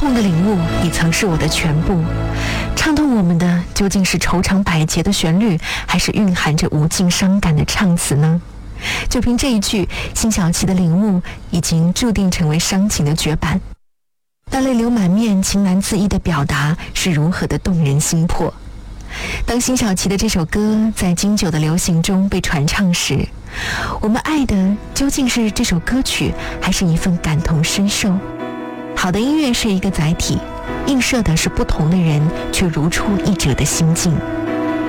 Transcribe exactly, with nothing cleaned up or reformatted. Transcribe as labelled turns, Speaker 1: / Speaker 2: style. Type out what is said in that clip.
Speaker 1: 痛的领悟也曾是我的全部。唱动我们的究竟是愁肠百结的旋律，还是蕴含着无尽伤感的唱词呢？就凭这一句，辛晓琪的领悟已经注定成为伤情的绝版。但泪流满面、情难自抑的表达是如何的动人心魄。当辛晓琪的这首歌在经久的流行中被传唱时，我们爱的究竟是这首歌曲，还是一份感同身受？好的音乐是一个载体，映射的是不同的人却如出一辙的心境。